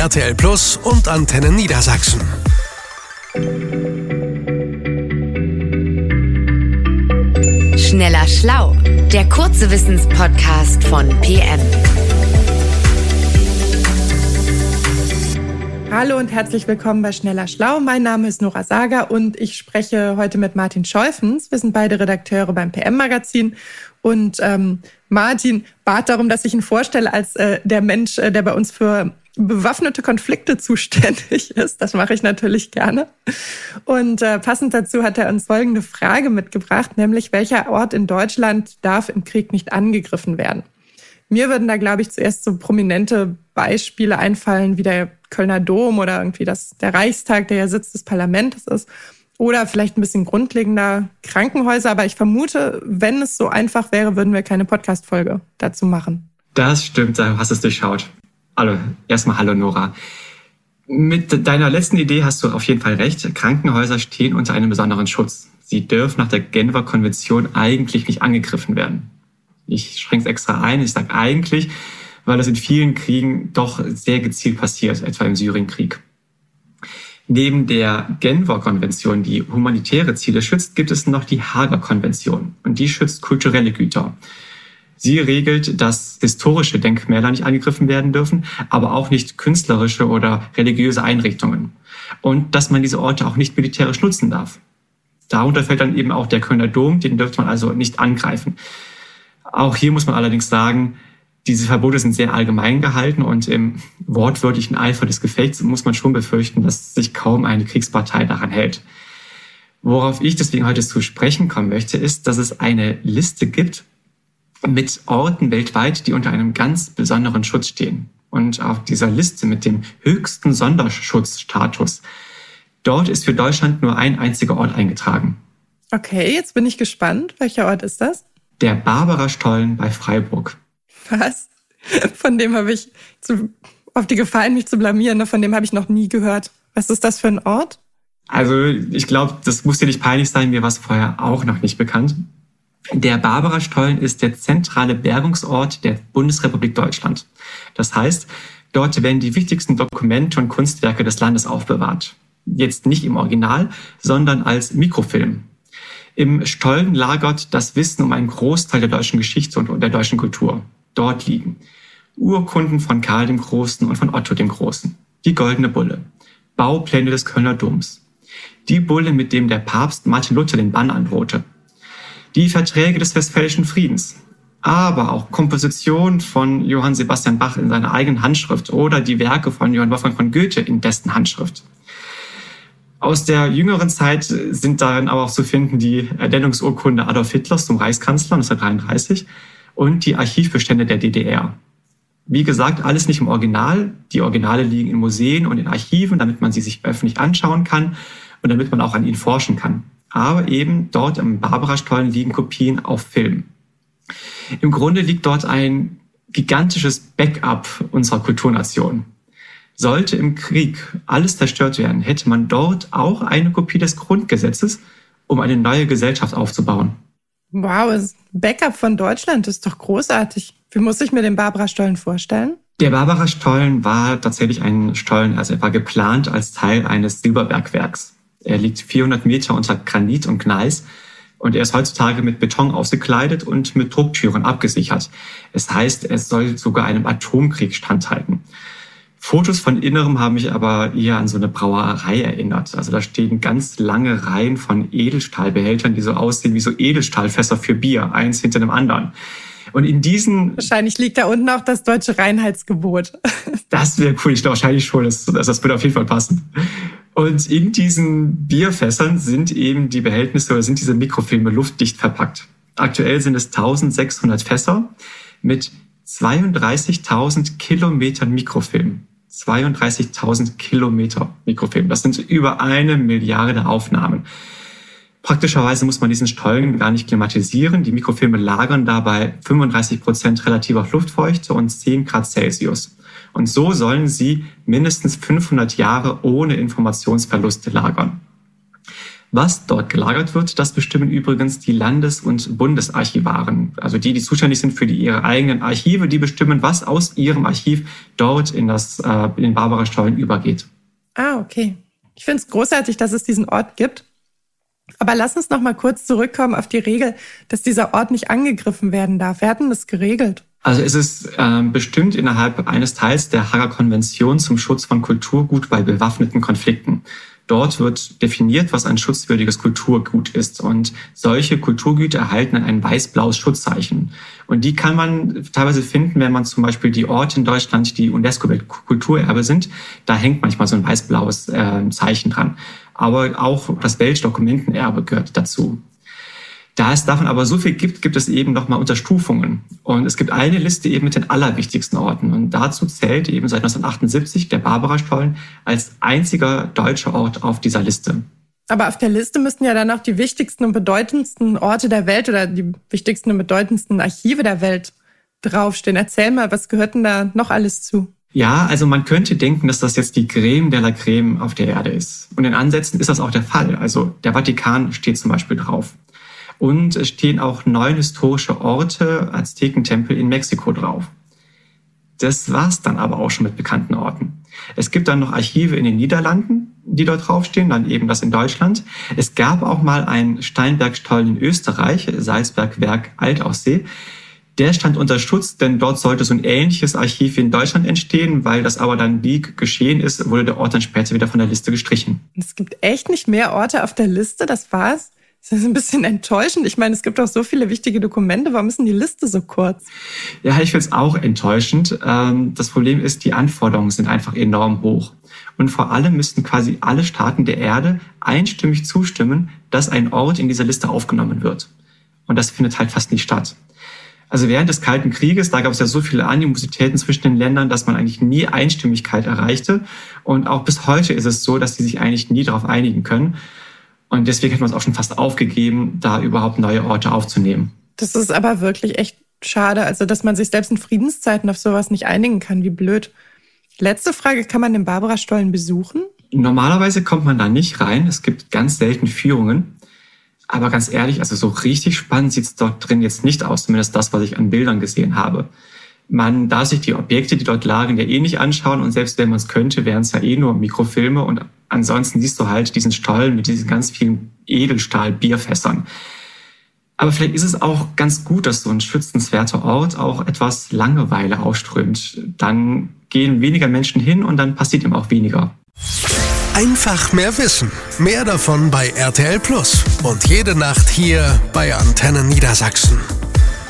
RTL Plus und Antenne Niedersachsen. Schneller Schlau, der kurze Wissenspodcast von PM. Hallo und herzlich willkommen bei Schneller Schlau. Mein Name ist Nora Sager und ich spreche heute mit Martin Scholfens. Wir sind beide Redakteure beim PM-Magazin. Und Martin bat darum, dass ich ihn vorstelle als der Mensch, der bei uns für bewaffnete Konflikte zuständig ist. Das mache ich natürlich gerne. Und passend dazu hat er uns folgende Frage mitgebracht, nämlich welcher Ort in Deutschland darf im Krieg nicht angegriffen werden? Mir würden da, glaube ich, zuerst so prominente Beispiele einfallen, wie der Kölner Dom oder irgendwie der Reichstag, der ja Sitz des Parlaments ist. Oder vielleicht ein bisschen grundlegender Krankenhäuser. Aber ich vermute, wenn es so einfach wäre, würden wir keine Podcast-Folge dazu machen. Das stimmt, du hast es durchschaut. Erstmal hallo Nora. Mit deiner letzten Idee hast du auf jeden Fall recht. Krankenhäuser stehen unter einem besonderen Schutz. Sie dürfen nach der Genfer Konvention eigentlich nicht angegriffen werden. Ich schränke es extra ein, ich sage eigentlich, weil das in vielen Kriegen doch sehr gezielt passiert, etwa im Syrienkrieg. Neben der Genfer Konvention, die humanitäre Ziele schützt, gibt es noch die Haager Konvention und die schützt kulturelle Güter. Sie regelt, dass historische Denkmäler nicht angegriffen werden dürfen, aber auch nicht künstlerische oder religiöse Einrichtungen. Und dass man diese Orte auch nicht militärisch nutzen darf. Darunter fällt dann eben auch der Kölner Dom, den dürfte man also nicht angreifen. Auch hier muss man allerdings sagen, diese Verbote sind sehr allgemein gehalten und im wortwörtlichen Eifer des Gefechts muss man schon befürchten, dass sich kaum eine Kriegspartei daran hält. Worauf ich deswegen heute zu sprechen kommen möchte, ist, dass es eine Liste gibt mit Orten weltweit, die unter einem ganz besonderen Schutz stehen. Und auf dieser Liste mit dem höchsten Sonderschutzstatus, dort ist für Deutschland nur ein einziger Ort eingetragen. Okay, jetzt bin ich gespannt. Welcher Ort ist das? Der Barbara-Stollen bei Freiburg. Was? Von dem habe ich, auf die Gefahr, mich zu blamieren, von dem habe ich noch nie gehört. Was ist das für ein Ort? Also ich glaube, das muss dir nicht peinlich sein, mir war es vorher auch noch nicht bekannt. Der Barbara-Stollen ist der zentrale Bergungsort der Bundesrepublik Deutschland. Das heißt, dort werden die wichtigsten Dokumente und Kunstwerke des Landes aufbewahrt. Jetzt nicht im Original, sondern als Mikrofilm. Im Stollen lagert das Wissen um einen Großteil der deutschen Geschichte und der deutschen Kultur. Dort liegen Urkunden von Karl dem Großen und von Otto dem Großen, die Goldene Bulle, Baupläne des Kölner Doms, die Bulle, mit dem der Papst Martin Luther den Bann androhte, die Verträge des Westfälischen Friedens, aber auch Kompositionen von Johann Sebastian Bach in seiner eigenen Handschrift oder die Werke von Johann Wolfgang von Goethe in dessen Handschrift. Aus der jüngeren Zeit sind darin aber auch zu finden die Ernennungsurkunde Adolf Hitlers zum Reichskanzler 1933 und die Archivbestände der DDR. Wie gesagt, alles nicht im Original. Die Originale liegen in Museen und in Archiven, damit man sie sich öffentlich anschauen kann und damit man auch an ihnen forschen kann. Aber eben dort im Barbara-Stollen liegen Kopien auf Film. Im Grunde liegt dort ein gigantisches Backup unserer Kulturnation. Sollte im Krieg alles zerstört werden, hätte man dort auch eine Kopie des Grundgesetzes, um eine neue Gesellschaft aufzubauen. Wow, das Backup von Deutschland ist doch großartig. Wie muss ich mir den Barbara-Stollen vorstellen? Der Barbara-Stollen war tatsächlich ein Stollen, also er war geplant als Teil eines Silberbergwerks. Er liegt 400 Meter unter Granit und Gneis und er ist heutzutage mit Beton ausgekleidet und mit Drucktüren abgesichert. Es heißt, es soll sogar einem Atomkrieg standhalten. Fotos von Innerem haben mich aber eher an so eine Brauerei erinnert. Also da stehen ganz lange Reihen von Edelstahlbehältern, die so aussehen wie so Edelstahlfässer für Bier, eins hinter dem anderen. Und in diesen... Wahrscheinlich liegt da unten auch das deutsche Reinheitsgebot. Das wäre cool, ich glaube wahrscheinlich schon, das würde auf jeden Fall passen. Und in diesen Bierfässern sind eben die Behältnisse oder sind diese Mikrofilme luftdicht verpackt. Aktuell sind es 1600 Fässer mit 32.000 Kilometern Mikrofilm. 32.000 Kilometer Mikrofilm. Das sind über 1 Milliarde Aufnahmen. Praktischerweise muss man diesen Stollen gar nicht klimatisieren. Die Mikrofilme lagern dabei 35% relativer Luftfeuchte und 10 Grad Celsius. Und so sollen sie mindestens 500 Jahre ohne Informationsverluste lagern. Was dort gelagert wird, das bestimmen übrigens die Landes- und Bundesarchivaren. Also die zuständig sind für ihre eigenen Archive, die bestimmen, was aus ihrem Archiv dort in den Barbara-Stollen übergeht. Ah, okay. Ich finde es großartig, dass es diesen Ort gibt. Aber lass uns noch mal kurz zurückkommen auf die Regel, dass dieser Ort nicht angegriffen werden darf. Wer hat denn das geregelt? Also es ist bestimmt innerhalb eines Teils der Haager Konvention zum Schutz von Kulturgut bei bewaffneten Konflikten. Dort wird definiert, was ein schutzwürdiges Kulturgut ist. Und solche Kulturgüter erhalten dann ein weiß-blaues Schutzzeichen. Und die kann man teilweise finden, wenn man zum Beispiel die Orte in Deutschland, die UNESCO-Weltkulturerbe sind. Da hängt manchmal so ein weiß-blaues Zeichen dran. Aber auch das Weltdokumentenerbe gehört dazu. Da es davon aber so viel gibt, gibt es eben nochmal Unterstufungen. Und es gibt eine Liste eben mit den allerwichtigsten Orten. Und dazu zählt eben seit 1978 der Barbara-Stollen als einziger deutscher Ort auf dieser Liste. Aber auf der Liste müssten ja dann auch die wichtigsten und bedeutendsten Orte der Welt oder die wichtigsten und bedeutendsten Archive der Welt draufstehen. Erzähl mal, was gehört denn da noch alles zu? Ja, also man könnte denken, dass das jetzt die Creme de la Creme auf der Erde ist. Und in Ansätzen ist das auch der Fall. Also der Vatikan steht zum Beispiel drauf. Und es stehen auch 9 historische Orte, Aztekentempel in Mexiko drauf. Das war's dann aber auch schon mit bekannten Orten. Es gibt dann noch Archive in den Niederlanden, die dort draufstehen, dann eben das in Deutschland. Es gab auch mal einen Steinbergstollen in Österreich, Salzbergwerk Altaussee. Der stand unter Schutz, denn dort sollte so ein ähnliches Archiv wie in Deutschland entstehen, weil das aber dann nie geschehen ist, wurde der Ort dann später wieder von der Liste gestrichen. Es gibt echt nicht mehr Orte auf der Liste, das war's? Das ist ein bisschen enttäuschend. Ich meine, es gibt auch so viele wichtige Dokumente. Warum ist denn die Liste so kurz? Ja, ich finde es auch enttäuschend. Das Problem ist, die Anforderungen sind einfach enorm hoch. Und vor allem müssten quasi alle Staaten der Erde einstimmig zustimmen, dass ein Ort in dieser Liste aufgenommen wird. Und das findet halt fast nicht statt. Also während des Kalten Krieges, da gab es ja so viele Animositäten zwischen den Ländern, dass man eigentlich nie Einstimmigkeit erreichte. Und auch bis heute ist es so, dass die sich eigentlich nie darauf einigen können. Und deswegen hat man es auch schon fast aufgegeben, da überhaupt neue Orte aufzunehmen. Das ist aber wirklich echt schade, also dass man sich selbst in Friedenszeiten auf sowas nicht einigen kann. Wie blöd. Letzte Frage, kann man den Barbara-Stollen besuchen? Normalerweise kommt man da nicht rein. Es gibt ganz selten Führungen. Aber ganz ehrlich, also so richtig spannend sieht es dort drin jetzt nicht aus, zumindest das, was ich an Bildern gesehen habe. Man darf sich die Objekte, die dort lagen, ja eh nicht anschauen und selbst wenn man es könnte, wären es ja eh nur Mikrofilme und ansonsten siehst du halt diesen Stollen mit diesen ganz vielen Edelstahl-Bierfässern. Aber vielleicht ist es auch ganz gut, dass so ein schützenswerter Ort auch etwas Langeweile ausströmt. Dann gehen weniger Menschen hin und dann passiert ihm auch weniger. Einfach mehr Wissen. Mehr davon bei RTL Plus. Und jede Nacht hier bei Antenne Niedersachsen.